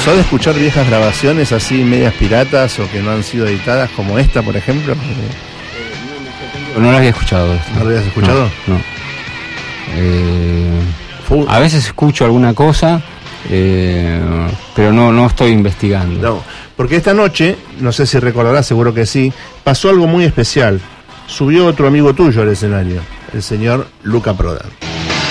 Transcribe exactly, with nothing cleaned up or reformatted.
pasó de escuchar viejas grabaciones así medias piratas o que no han sido editadas como esta, por ejemplo? No las había escuchado. ¿No lo habías escuchado? No. no. Eh, a veces escucho alguna cosa, eh, pero no, no estoy investigando. No, porque esta noche, no sé si recordarás, seguro que sí, pasó algo muy especial. Subió otro amigo tuyo al escenario, el señor Luca Prodan.